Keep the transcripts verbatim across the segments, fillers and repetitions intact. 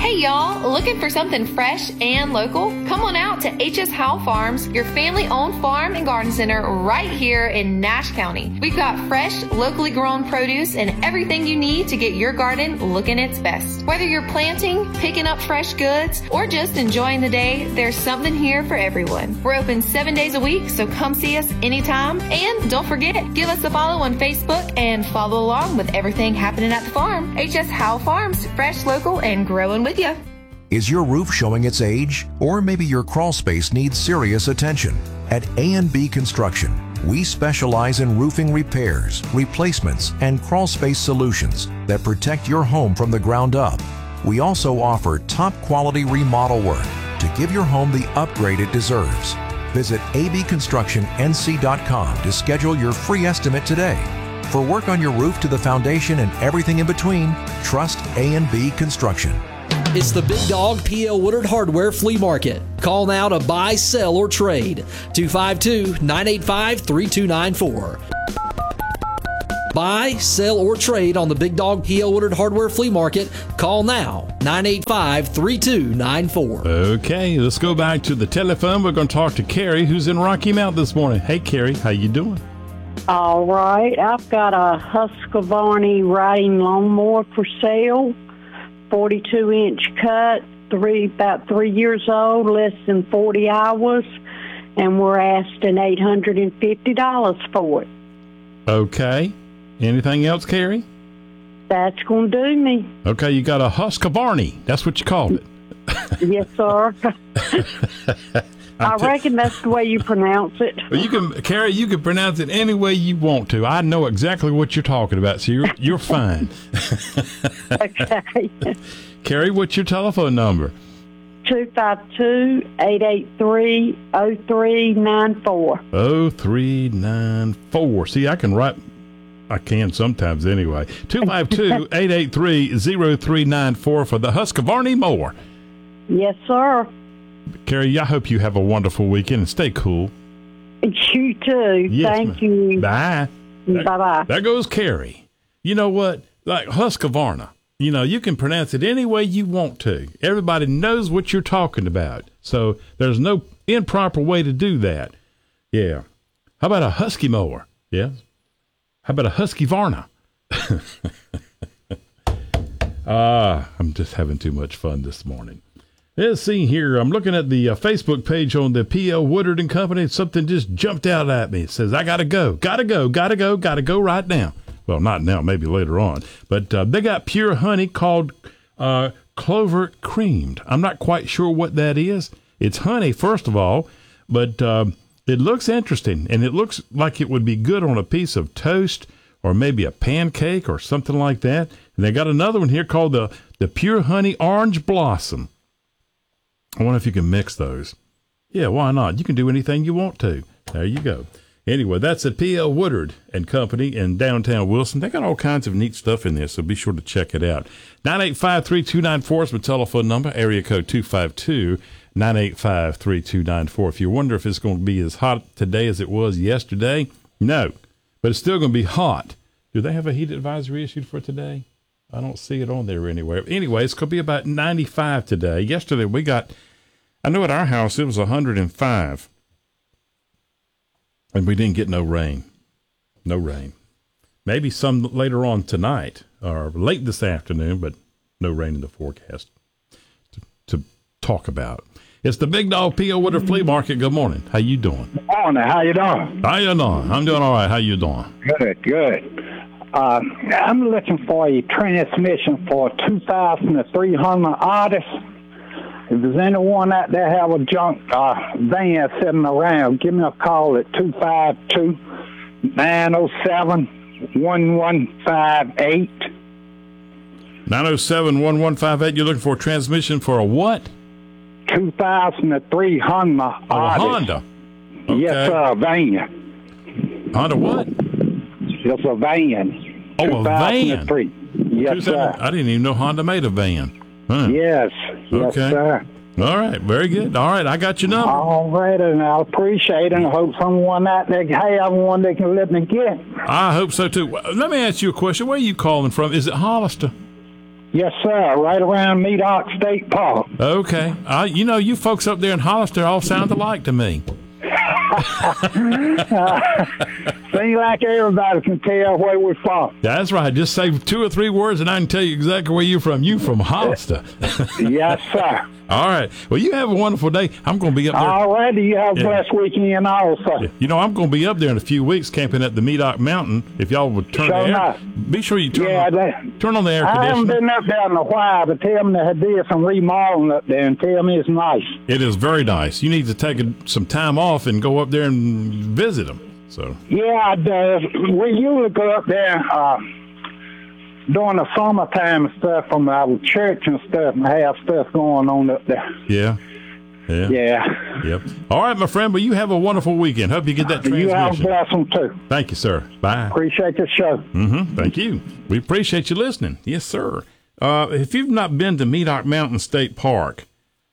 Hey y'all, looking for something fresh and local? Come on out to H S Howell Farms, your family-owned farm and garden center right here in Nash County. We've got fresh, locally grown produce and everything you need to get your garden looking its best. Whether you're planting, picking up fresh goods, or just enjoying the day, there's something here for everyone. We're open seven days a week, so come see us anytime. And don't forget, give us a follow on Facebook and follow along with everything happening at the farm. H S Howell Farms, fresh, local, and growing with you. Is your roof showing its age? Or maybe your crawl space needs serious attention? At A and B Construction, we specialize in roofing repairs, replacements, and crawl space solutions that protect your home from the ground up. We also offer top quality remodel work to give your home the upgrade it deserves. Visit a b construction n c dot com to schedule your free estimate today. For work on your roof to the foundation and everything in between, trust A and B Construction. It's the Big Dog P L Woodard Hardware Flea Market. Call now to buy, sell, or trade. two five two, nine eight five, three two nine four. Buy, sell, or trade on the Big Dog P L Woodard Hardware Flea Market. Call now, nine eight five, three two nine four. Okay, let's go back to the telephone. We're going to talk to Carrie, who's in Rocky Mount this morning. Hey, Carrie, how you doing? All right. I've got a Husqvarna riding lawnmower for sale. forty-two inch cut, three about three years old, less than forty hours, and we're asking eight hundred fifty dollars for it. Okay. Anything else, Carrie? That's going to do me. Okay, you got a Husqvarna. That's what you called it. Yes, sir. I t- reckon that's the way you pronounce it. Well, you can, Carrie, you can pronounce it any way you want to. I know exactly what you're talking about, so you're, you're fine. Okay. Carrie, what's your telephone number? two five two, eight eight three, oh three nine four. oh three nine four. See, I can write. I can sometimes anyway. two five two, eight eight three, oh three nine four for the Husqvarna mower. Yes, sir. Carrie, I hope you have a wonderful weekend and stay cool. You too. Yes, Thank ma'am. you. Bye. Bye-bye. There goes Carrie. You know what? Like Husqvarna, you know, you can pronounce it any way you want to. Everybody knows what you're talking about. So there's no improper way to do that. Yeah. How about a husky mower? Yeah. How about a Husqvarna? Ah, I'm just having too much fun this morning. Let's see here. I'm looking at the uh, Facebook page on the P L Woodard and Company. Something just jumped out at me. It says, I got to go, got to go, got to go, got to go right now. Well, not now, maybe later on. But uh, they got pure honey called uh, Clover Creamed. I'm not quite sure what that is. It's honey, first of all, but uh, it looks interesting, and it looks like it would be good on a piece of toast or maybe a pancake or something like that. And they got another one here called the, the Pure Honey Orange Blossom. I wonder if you can mix those. Yeah, why not? You can do anything you want to. There you go. Anyway, that's at P L Woodard and Company in downtown Wilson. They got all kinds of neat stuff in there, so be sure to check it out. nine eight five, three two nine four is my telephone number, area code two five two, nine eight five, three two nine four. If you wonder if it's going to be as hot today as it was yesterday, no, but it's still going to be hot. Do they have a heat advisory issued for today? I don't see it on there anywhere. Anyway, it's going to be about ninety-five today. Yesterday we got, I know at our house it was one hundred five. And we didn't get no rain. No rain. Maybe some later on tonight or late this afternoon, but no rain in the forecast to, to talk about. It's the Big Dog P L Woodard Flea Market. Good morning. How you doing? Good morning. How you doing? How you doing? I'm doing all right. How you doing? Good, good. Uh, I'm looking for a transmission for a two thousand three Honda Odyssey. If there's anyone out there have a junk uh, van sitting around, give me a call at two five two, nine oh seven, one one five eight. nine oh seven, one one five eight. You're looking for a transmission for a what? two thousand three Honda Oh, a Odyssey. Honda. Okay. Yes, sir, van. Honda what? It's a van. Oh, a van. two thousand three. Yes, sir. I didn't even know Honda made a van. Huh. Yes, yes, Okay. sir. All right, very good. All right, I got your number. All right, and I appreciate it, and I hope someone out there have one they can let me get. I hope so, too. Let me ask you a question. Where are you calling from? Is it Hollister? Yes, sir. Right around Medoc State Park. Okay. Uh, you know, you folks up there in Hollister all sound alike to me. uh, seems like everybody can tell where we're from. That's right. Just say two or three words, and I can tell you exactly where you're from. You from Hollister. Yes, sir. All right. Well, you have a wonderful day. I'm going to be up there. All righty. You have a blessed yeah. weekend also. Yeah. You know, I'm going to be up there in a few weeks camping at the Medoc Mountain. If y'all would turn sure the air, not. be sure you turn, yeah, on, they, turn on the air I conditioner. I haven't been up there in a while, but tell me they did some remodeling up there, and tell me it's nice. It is very nice. You need to take a, some time off and go up there and visit them. So. Yeah, uh, we usually go up there uh, during the summertime and stuff from our church and stuff, and have stuff going on up there. Yeah. Yeah. Yeah. Yep. All right, my friend. Well, you have a wonderful weekend. Hope you get that transmission. You have a blessing, too. Thank you, sir. Bye. Appreciate the show. Mm-hmm. Thank you. We appreciate you listening. Yes, sir. Uh, if you've not been to Medoc Mountain State Park,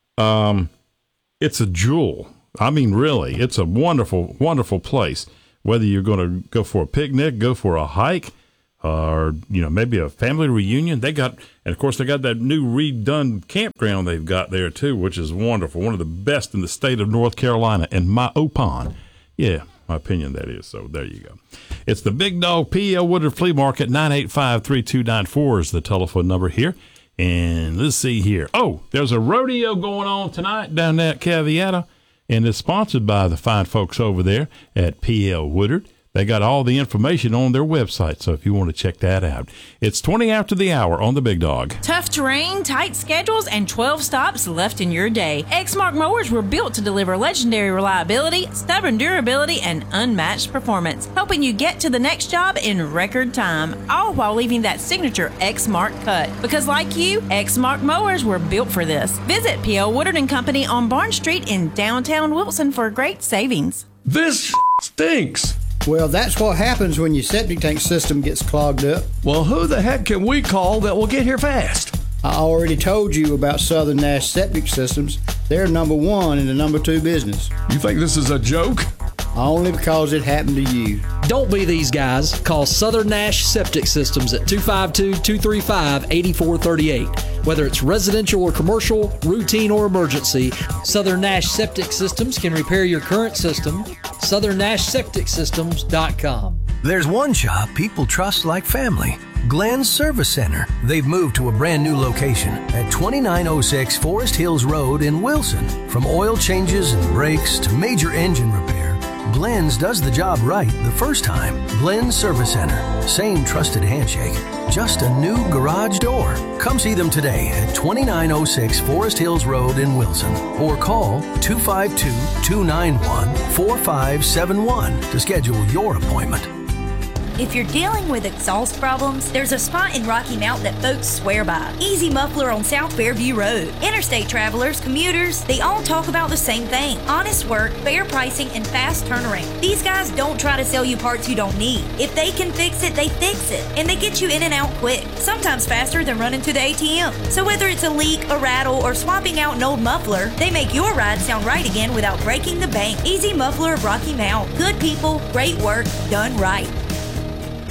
um, it's a jewel. I mean, really, it's a wonderful, wonderful place. Whether you're going to go for a picnic, go for a hike, or, you know, maybe a family reunion. They got, and of course, they got that new redone campground they've got there, too, which is wonderful. One of the best in the state of North Carolina, in my opinion. Yeah, my opinion, that is. So there you go. It's the Big Dog P L Woodard Flea Market. Nine eight five, three two nine four is the telephone number here. And let's see here. Oh, there's a rodeo going on tonight down there at Caviata, and it's sponsored by the fine folks over there at P L Woodard. They got all the information on their website, so if you want to check that out. It's twenty after the hour on the Big Dog. Tough terrain, tight schedules, and twelve stops left in your day. Exmark mowers were built to deliver legendary reliability, stubborn durability, and unmatched performance, helping you get to the next job in record time, all while leaving that signature Exmark cut. Because like you, Exmark mowers were built for this. Visit P L Woodard and Company on Barn Street in downtown Wilson for great savings. This stinks. Well, that's what happens when your septic tank system gets clogged up. Well, who the heck can we call that will get here fast? I already told you about Southern Nash Septic Systems. They're number one in the number two business. You think this is a joke? Only because it happened to you. Don't be these guys. Call Southern Nash Septic Systems at two five two, two three five, eight four three eight. Whether it's residential or commercial, routine or emergency, Southern Nash Septic Systems can repair your current system. Southern Nash Septic Systems dot com. There's one shop people trust like family. Glenn's Service Center. They've moved to a brand new location at twenty-nine oh six Forest Hills Road in Wilson. From oil changes and brakes to major engine repair, Glenn's does the job right the first time. Glenn's Service Center. Same trusted handshake. Just a new garage door. Come see them today at twenty-nine oh six Forest Hills Road in Wilson. Or call two five two, two nine one, four five seven one to schedule your appointment. If you're dealing with exhaust problems, there's a spot in Rocky Mount that folks swear by. Easy Muffler on South Fairview Road. Interstate travelers, commuters, they all talk about the same thing. Honest work, fair pricing, and fast turnaround. These guys don't try to sell you parts you don't need. If they can fix it, they fix it. And they get you in and out quick. Sometimes faster than running to the A T M. So whether it's a leak, a rattle, or swapping out an old muffler, they make your ride sound right again without breaking the bank. Easy Muffler of Rocky Mount. Good people, great work, done right.